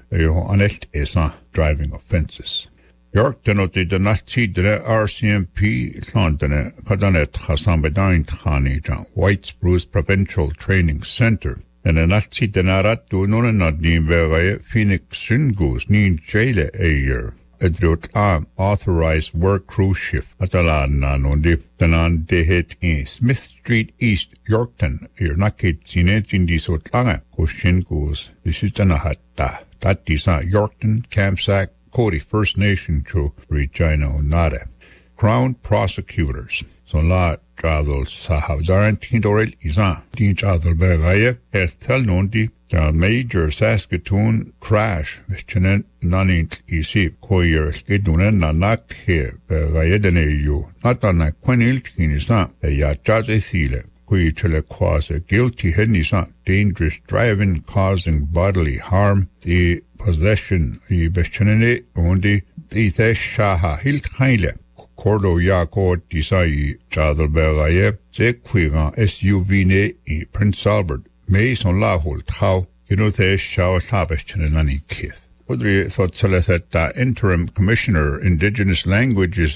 anelt esa driving offenses. Yorkton of the Nazi RCMP London Kadanet Hassan Bedain Khani White Spruce Provincial Training Center. And a Nazi Denarat do Nonadim Vere Phoenix Sungus Nin Jale a year. Adriot authorized work cruise ship Atalan Nanundi Danan Dehet in Smith Street East Yorkton. You're not getting it in this Otlanga. Question goes, this is Tanahata. That is Yorkton, Campsack, Cody First Nation to Regina Onare. Crown prosecutors. So la Jadal Sahab Darantin Dorel Izan. Din Jadal Bergaye. Tel Nondi. The major Saskatoon crash. Vichenen Nanint Isi. Koyer Skidunen Nanak here. Bergaye Deneyu. Natana Quenil Kinisa. Ya Jazze Sile. Kuichele Quase. Guilty Henisa. Dangerous driving causing bodily harm. The possession. The Vichenene Ondi. The Shaha Hilt Haile. Cordo Yako Disai Jadal Bergaye. Zekwiga SUV ne Prince Albert. Mason Lahol Tau. You know the Shaw Tabeshenani Kith. Udri thought that interim commissioner indigenous languages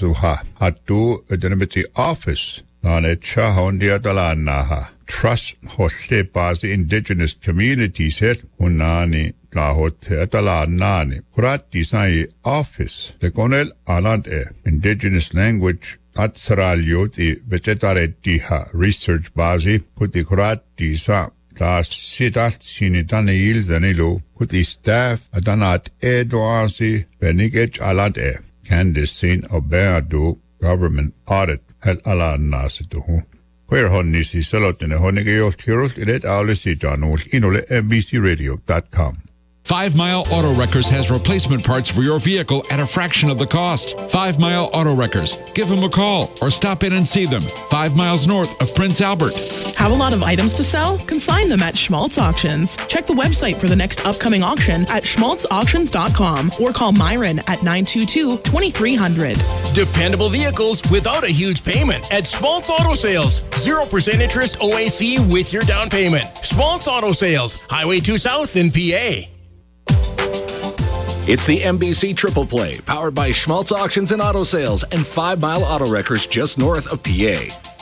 hatu identity office. Nane Chahondia Dalanaha. Trust Hoste Bazi indigenous communities het Unani. Lahote Atalanani, Kurat Design Office, the Conel Alante, Indigenous Language, Atsaralioti, Vegetare Diha, Research Bazi, Kuti Kurat Disa, Das Sidat Sinitani Danilo, Kuti Staff, Adanat Edoasi, Benigech Alante, Candice Saint Obeado, Government Audit, Hel Alan Nasituhu. Where Honisi Salot in a Honigeo Tirus, it Alisi Janul, Inole, MBCRadio.com. 5 Mile Auto Wreckers has replacement parts for your vehicle at a fraction of the cost. 5 Mile Auto Wreckers. Give them a call or stop in and see them. 5 miles north of Prince Albert. Have a lot of items to sell? Consign them at Schmaltz Auctions. Check the website for the next upcoming auction at schmaltzauctions.com or call Myron at 922-2300. Dependable vehicles without a huge payment at Schmaltz Auto Sales. 0% interest OAC with your down payment. Schmaltz Auto Sales, Highway 2 South in PA. It's the MBC Triple Play, powered by Schmaltz Auctions and Auto Sales and 5 Mile Auto Wreckers just north of PA.